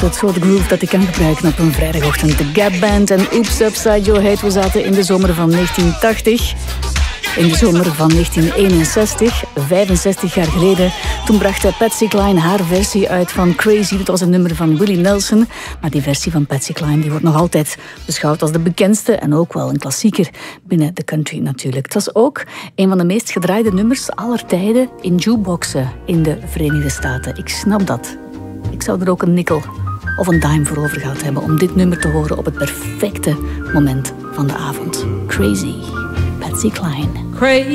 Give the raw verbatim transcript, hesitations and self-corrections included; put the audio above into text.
Het soort groove dat ik kan gebruiken op een vrijdagochtend. De Gap Band en Oops Upside Your Head. We zaten in de zomer van negentien tachtig. In de zomer van negentien eenenzestig, vijfenzestig jaar geleden, toen bracht Patsy Cline haar versie uit van Crazy. Dat was een nummer van Willie Nelson. Maar die versie van Patsy Cline die wordt nog altijd beschouwd als de bekendste en ook wel een klassieker binnen de country natuurlijk. Het was ook een van de meest gedraaide nummers aller tijden in jukeboxen in de Verenigde Staten. Ik snap dat. Ik zou er ook een nikkel of een dime voor over gehad hebben om dit nummer te horen op het perfecte moment van de avond. Crazy. Patsy Cline. Crazy.